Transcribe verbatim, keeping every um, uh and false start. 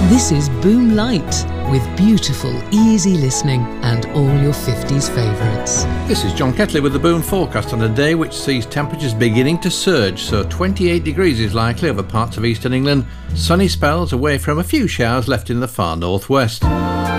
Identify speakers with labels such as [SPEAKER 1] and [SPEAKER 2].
[SPEAKER 1] This is Boom Light, with beautiful, easy listening and all your fifties favourites.
[SPEAKER 2] This is John Ketley with the Boom forecast on a day which sees temperatures beginning to surge, so twenty-eight degrees is likely over parts of eastern England. Sunny spells away from a few showers left in the far northwest.